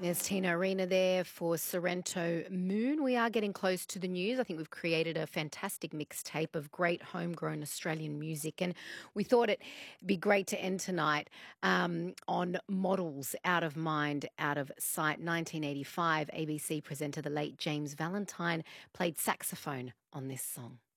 There's Tina Arena there for Sorrento Moon. We are getting close to the news. I think we've created a fantastic mixtape of great homegrown Australian music. And we thought it'd be great to end tonight on Models Out of Mind, Out of Sight. 1985, ABC presenter the late James Valentine played saxophone on this song.